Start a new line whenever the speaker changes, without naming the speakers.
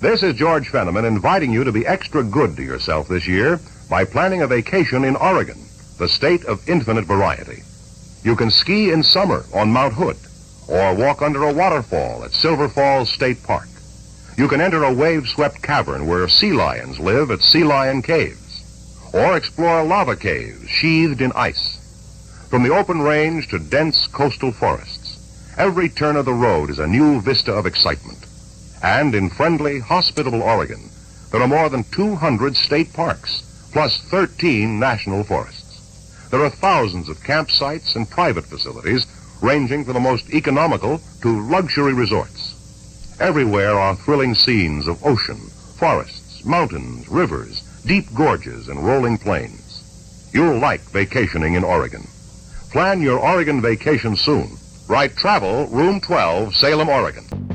This is George Fenneman inviting you to be extra good to yourself this year by planning a vacation in Oregon, the state of infinite variety. You can ski in summer on Mount Hood, or walk under a waterfall at Silver Falls State Park. You can enter a wave-swept cavern where sea lions live at Sea Lion Caves, or explore lava caves sheathed in ice. From the open range to dense coastal forests, every turn of the road is a new vista of excitement. And in friendly, hospitable Oregon, there are more than 200 state parks, plus 13 national forests. There are thousands of campsites and private facilities, ranging from the most economical to luxury resorts. Everywhere are thrilling scenes of ocean, forests, mountains, rivers, deep gorges, and rolling plains. You'll like vacationing in Oregon. Plan your Oregon vacation soon. Write Travel, Room 12, Salem, Oregon.